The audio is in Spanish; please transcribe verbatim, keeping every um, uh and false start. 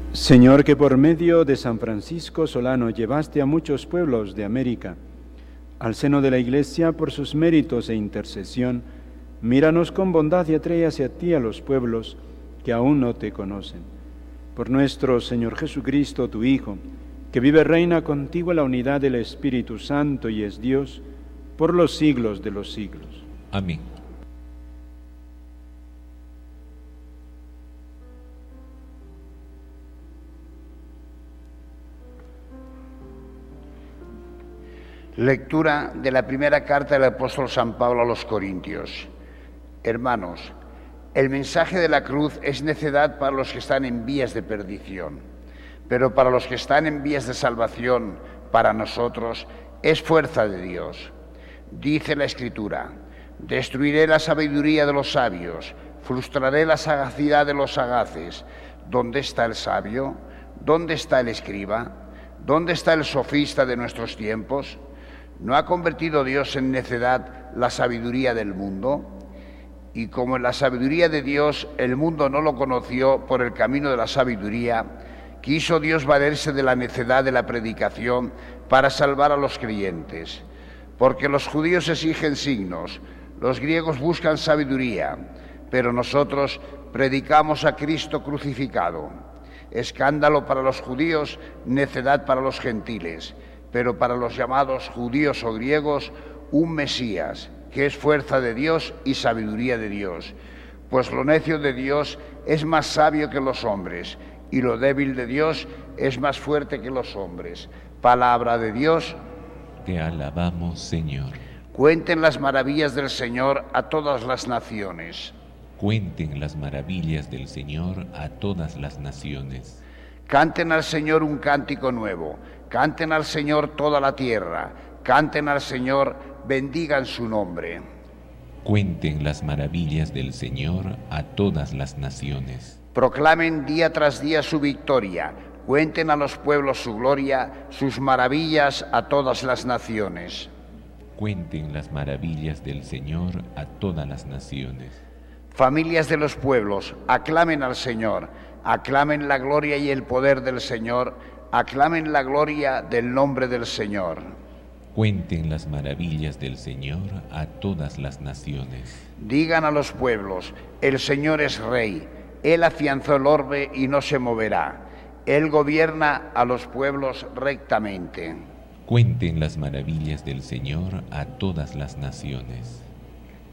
Señor, que por medio de San Francisco Solano llevaste a muchos pueblos de América al seno de la Iglesia por sus méritos e intercesión, míranos con bondad y atrae hacia ti a los pueblos que aún no te conocen. Por nuestro Señor Jesucristo, tu Hijo, que vive y reina contigo en la unidad del Espíritu Santo y es Dios, por los siglos de los siglos. Amén. Lectura de la primera carta del apóstol San Pablo a los Corintios. Hermanos, el mensaje de la cruz es necedad para los que están en vías de perdición, pero para los que están en vías de salvación, para nosotros, es fuerza de Dios. Dice la Escritura: destruiré la sabiduría de los sabios, frustraré la sagacidad de los sagaces. ¿Dónde está el sabio? ¿Dónde está el escriba? ¿Dónde está el sofista de nuestros tiempos? ¿No ha convertido Dios en necedad la sabiduría del mundo? Y como en la sabiduría de Dios el mundo no lo conoció por el camino de la sabiduría, quiso Dios valerse de la necedad de la predicación para salvar a los creyentes. Porque los judíos exigen signos, los griegos buscan sabiduría, pero nosotros predicamos a Cristo crucificado. Escándalo para los judíos, necedad para los gentiles, pero para los llamados judíos o griegos, un Mesías, que es fuerza de Dios y sabiduría de Dios. Pues lo necio de Dios es más sabio que los hombres, y lo débil de Dios es más fuerte que los hombres. Palabra de Dios. Te alabamos, Señor. Cuenten las maravillas del Señor a todas las naciones. Cuenten las maravillas del Señor a todas las naciones. Canten al Señor un cántico nuevo. Canten al Señor toda la tierra. Canten al Señor, bendigan su nombre. Cuenten las maravillas del Señor a todas las naciones. Proclamen día tras día su victoria. Cuenten a los pueblos su gloria, sus maravillas a todas las naciones. Cuenten las maravillas del Señor a todas las naciones. Familias de los pueblos, aclamen al Señor, aclamen la gloria y el poder del Señor, aclamen la gloria del nombre del Señor. Cuenten las maravillas del Señor a todas las naciones. Digan a los pueblos: el Señor es Rey, Él afianzó el orbe y no se moverá, Él gobierna a los pueblos rectamente. Cuenten las maravillas del Señor a todas las naciones.